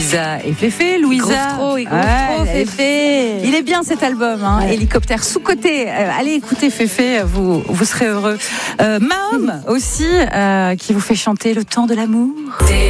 Louisa et Féfé. Louisa, trop, Féfé. Il est bien cet album, hein. Ouais. Hélicoptère sous-côté. Allez écouter Féfé, vous serez heureux. Mahom aussi, qui vous fait chanter Le temps de l'amour.